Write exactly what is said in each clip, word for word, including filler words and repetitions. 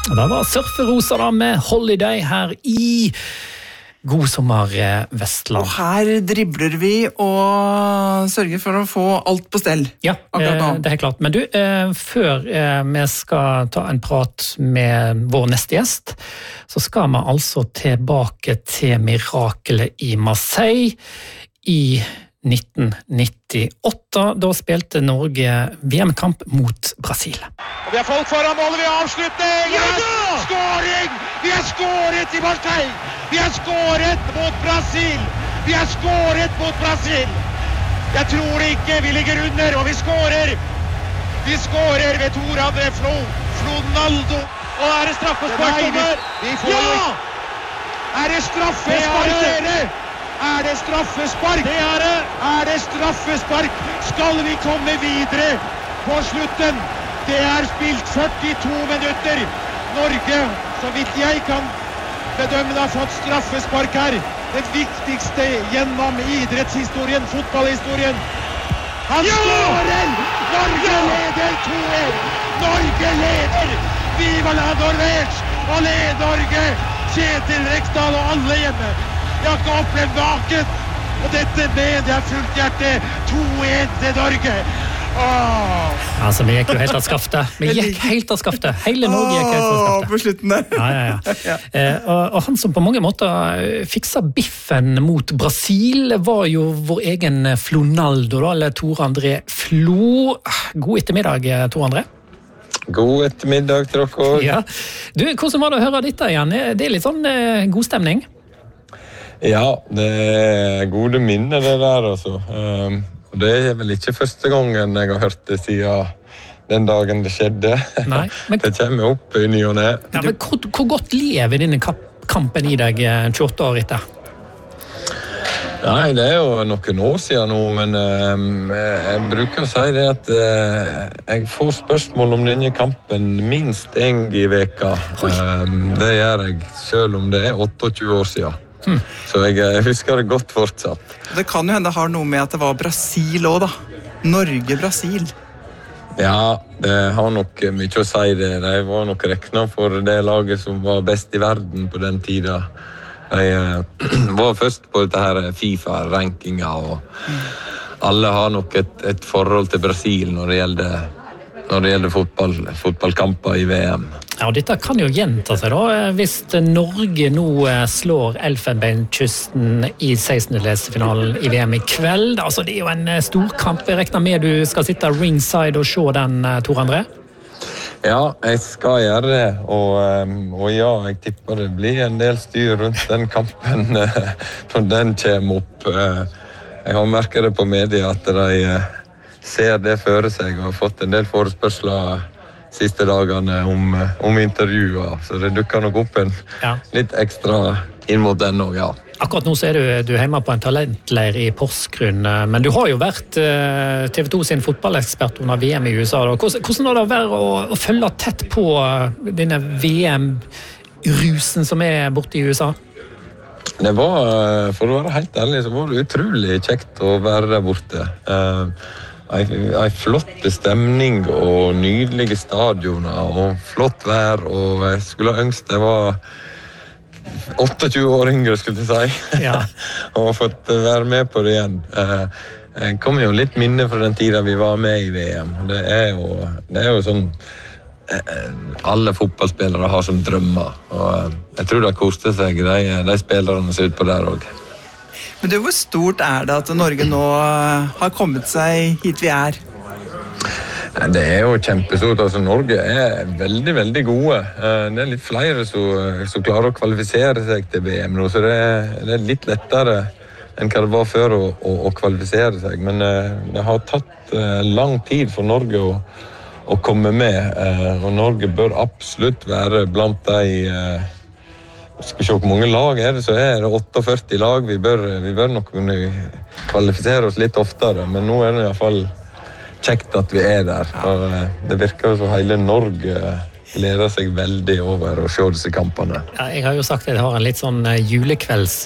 Det var Surferosa da med Holiday her i God sommer Vestland. Og her dribler vi og sørger for å få alt på stell. Ja, det er helt klart. Men du, før vi skal ta en prat med vår neste gjest, så skal vi altså tilbake til mirakelet i Marseille i nitten nittiåtte. Da spilte Norge V M-kamp mot Brasil. Og vi har folk foran målet, vi har avslutning! Ja, ja! Skåring! Vi har skåret i Marseille! Vi har skåret mot Brasil! Vi har skåret mot Brasil! Jeg tror det ikke, vi ligger under, og vi skårer! Vi skårer ved Tor André Flo, Flonaldo. Og er det straffespark over? Ja! Er det straffespark, dere? Er det straffespark? Det er det! Er det straffespark? Skal vi komme videre på slutten? Det er spilt førtito minutter. Norge, så vidt jeg kan bedømme, har fått straffespark her. Det viktigste gjennom idrettshistorien, fotballhistorien. Han ja! skårer! Norge ja! leder to en! Norge leder! Viva la Norvège! Allé Norge! Kjetil Rekdal og alle hjemme. Jeg har ikke opplevd naken, og dette med jeg fullt hjerte to en til Norge. Åh. Altså, vi gikk jo helt av skaftet. Vi gikk helt av skaftet. Hele Norge gikk helt av skaftet. På slutten der. Ja, ja, ja. ja. Eh, og, og han som på mange måter fiksa biffen mot Brasil var jo vår egen Flonaldo, da, eller Tor André Flo. God ettermiddag, Tor André. God ettermiddag til dere. Ja. Du, hvordan var det å høre dette igjen? Det er litt sånn eh, god stemning. Ja, det er gode minner det der, altså. Um, og det er vel ikke første gangen jeg har hørt det siden den dagen det skjedde. Nei, men, det kommer opp i ny og ne. Ja, men hvor, hvor godt lever denne kampen i deg tjueåtte år etter? Nei, det er jo noen år siden nå, men um, jeg bruker å si det at uh, jeg får spørsmål om denne kampen minst en i veka. Um, det gjør jeg, selv om det er tjueåtte år siden. Hmm. Så jeg, jeg husker det godt fortsatt. Det kan jo hende det har noe med at det var Brasil også, da. Norge-Brasil. Ja, det har nok mye å si det. De var nok reknet for det laget som var best i verden på den tiden. De uh, var først på dette her FIFA-rankinga, og mm. alle har nok et, et forhold til Brasil når det gjelder, når det gjelder fotball, fotballkamper i V M. Ja, og dette kan jo gjenta seg da, hvis Norge nå slår Elfenbenskysten i sekstendedelsfinalen i V M i kveld. Altså, det er jo en stor kamp. Jeg regner med du skal sitte ringside og se den, Tor André? Ja, jeg skal gjøre det, og, og ja, jeg tipper det blir en del styr rundt den kampen når den kommer opp. Jeg har merket det på media at de ser det føre seg og har fått en del forespørsler siste dagene om, om intervjuer, så det dukker nok opp en ja. litt ekstra inn mot den også, ja. Akkurat nå så er du, du er hjemme på en talentleir i Porsgrunn, men du har jo vært uh, T V to sin fotballekspert under V M i U S A. Da. Hvordan, hvordan var det å være å, å følge tett på denne V M-rusen som er borte i U S A? Det var, for å være helt ærlig, så var det utrolig kjekt å være der borte. Uh, En flott stemning og nydelige stadioner og flott vær, og jeg skulle ønske jeg var tjueåtte år yngre, skulle jeg si. Ja. Og fått være med på det igjen. Jeg kommer jo litt minne fra den tiden vi var med i V M. Det er jo, det er jo sånn alle fotballspillere har som drømmer, og jeg tror de koste seg, de, de spillerne ser ut på der også. Men du, hvor stort er det at Norge nå har kommet seg hit vi er? Det er jo kjempestort. Altså, Norge er veldig, veldig gode. Det er litt flere som, som klarer å kvalifisere seg til V M nå, så det er, det er litt lettere enn hva det var før å, å, å kvalifisere seg. Men det har tatt lang tid for Norge å, å komme med, og Norge bør absolutt være blant de skal vi se hvor mange lag er det, så er det førtiåtte lag. Vi bør, vi bør nok kunne kvalifisere oss litt oftere, men nå er det i hvert fall kjekt at vi er der. Og det virker som hele Norge gleder seg veldig over å se disse kampene. Ja, jeg har jo sagt at jeg har en litt sånn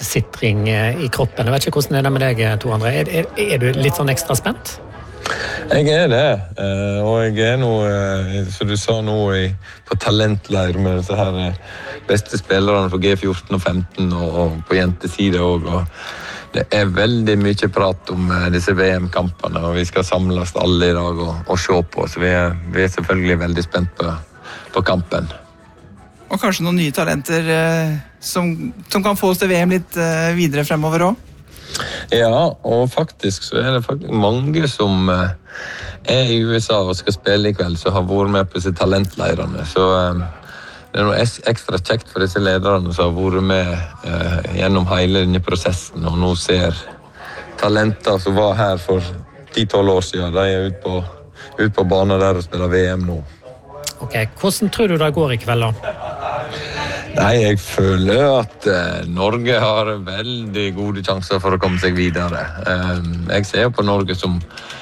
julekveldssitring i kroppen. Jeg vet ikke hvordan det er med deg, Tor André. Er, er, er du litt sånn ekstra spent? Jeg er det, og jeg er nå, som du sa nå, på talentleir med disse her beste spillerne for G fjorten og femten, og på jenteside også. Det er veldig mye prat om disse V M-kampene, og vi skal samles alle i dag og, og se på, så vi er, vi er selvfølgelig veldig spent på, på kampen. Og kanskje noen nye talenter eh, som, som kan få oss til V M litt eh, videre fremover også? Ja, og faktisk så er det faktisk mange som eh, er i U S A og skal spille i kveld, som har vært med på disse talentleirene. Så eh, det er noe ekstra kjekt for disse lederne som har vært med eh, gjennom hele denne prosessen, og nå ser talenter som var her for ti til tolv år siden, de er ute på, ut på banen der og spiller V M nå. Ok, hvordan tror du det går i kveld da? Nei, jeg føler at eh, Norge har veldig gode sjanser for å komme seg videre. Eh, jeg ser på Norge som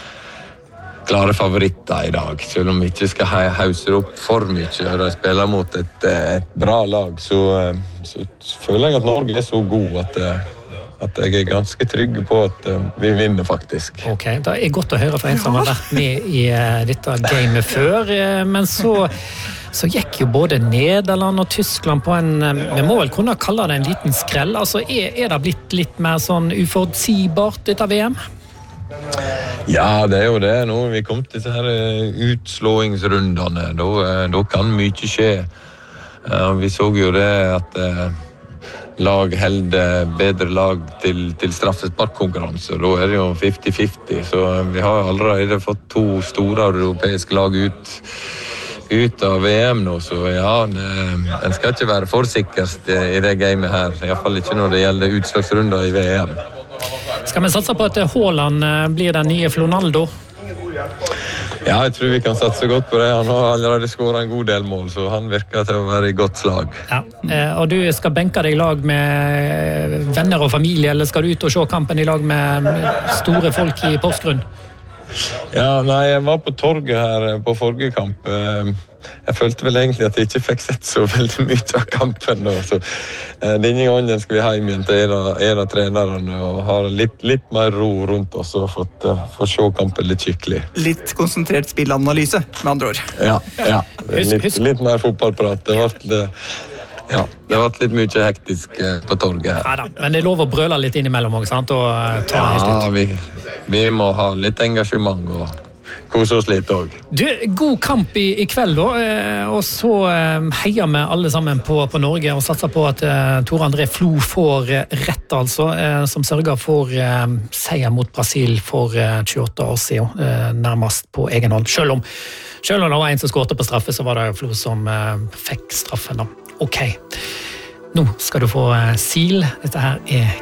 klare favoritter i dag, selv om vi ikke skal hause opp for mye, og de spiller mot et, et bra lag, så, så føler jeg at Norge er så god at, at jeg er ganske trygg på at vi vinner faktisk. Ok, det er godt å høre for en som har vært med i dette gamet før, men så så gikk jo både Nederland og Tyskland på en, vi må vel kunne kalle det en liten skrell, altså er, er det blitt litt mer sånn uforutsigbart dette V M? Ja, det er jo det. Nå vi kom til disse her utslåingsrundene, da, da kan mye skje. Vi så jo det at lag held bedre lag til, til straffesparkkonkurranse, da er det jo femti femti, så vi har allerede fått to store europeiske lag ut ut av V M nå, så ja, det, en skal ikke være for sikkert i det gamet her, i hvert fall ikke når det gjelder utslagsrunder i V M. Skal vi satse på at Haaland blir den nye Flonaldo? Ja, jeg tror vi kan satse godt på det. Han har allerede skåret en god del mål, så han virker til å være i godt slag. Ja, og du skal benke deg i lag med venner og familie, eller skal du ut og se kampen i lag med store folk i Porsgrunn? Ja, nei, jeg var på torget her på forrige kamp. Jeg følte vel egentlig at jeg ikke fikk sett så veldig mye av kampen nå, så denne gangen skal vi hjem igjen til en av trenerne og ha litt, litt mer ro rundt oss og fått, fått se kampen litt skikkelig. Litt konsentrert spillanalyse, med andre ord. Ja, ja. Litt, litt mer fotballprat. Det var det. Ja, det har vært litt mye hektisk på torget her. Ja da, men det er lov å brøle litt innimellom også, sant? Og ta helt ut. Ja, vi, vi må ha litt engasjement og kose oss litt også. Du, god kamp i, i kveld da, og så heier vi alle sammen på, på Norge og satser på at uh, Tor André Flo får rett, altså, uh, som sørger for uh, seier mot Brasil for uh, tjueåtte år siden, uh, nærmest på egen hånd. Selv om, selv om det var en som skårte på straffe, så var det Flo som uh, fikk straffen da. Ok, nå skal du få uh, sil. Dette her er